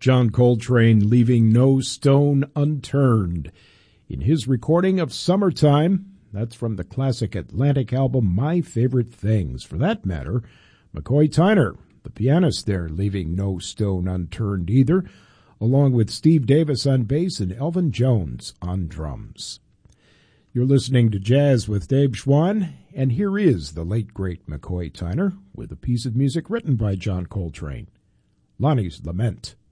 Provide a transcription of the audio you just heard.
John Coltrane leaving no stone unturned in his recording of Summertime. That's from the classic Atlantic album My Favorite Things. For that matter, McCoy Tyner, the pianist there, leaving no stone unturned either, along with Steve Davis on bass and Elvin Jones on drums. You're listening to Jazz with Dave Schwann, and here is the late, great McCoy Tyner with a piece of music written by John Coltrane, Lonnie's Lament.